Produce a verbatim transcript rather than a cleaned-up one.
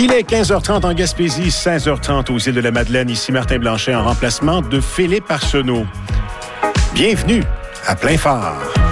Il est quinze heures trente en Gaspésie, seize heures trente aux îles de la Madeleine. Ici Martin Blanchet en remplacement de Philippe Arsenault. Bienvenue à Plein Phare.